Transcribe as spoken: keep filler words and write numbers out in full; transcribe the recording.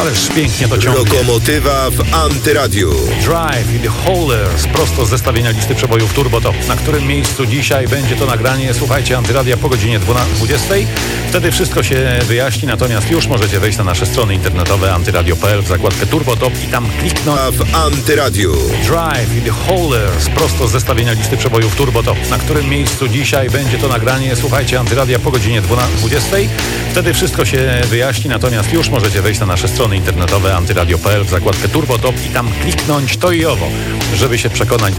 Ależ pięknie to ciągnie. Lokomotywa w Antyradiu. Drive i The Holders, prosto z zestawienia listy przebojów Turbo Top. Na którym miejscu dzisiaj będzie to nagranie? Słuchajcie Antyradia po godzinie dwudziestej. Wtedy wszystko się wyjaśni, natomiast już możecie wejść na nasze strony internetowe antyradio kropka p l w zakładkę Turbo Top i tam kliknąć w Antyradiu. Drive i The Holders, prosto z zestawienia listy przebojów Turbo Top. Na którym miejscu dzisiaj będzie to nagranie? Słuchajcie Antyradia po godzinie dwudziestej. Wtedy wszystko się wyjaśni, natomiast już możecie wejść na nasze strony internetowe antyradio kropka p l w zakładkę Turbo Top i tam kliknąć to i owo, żeby się przekonać.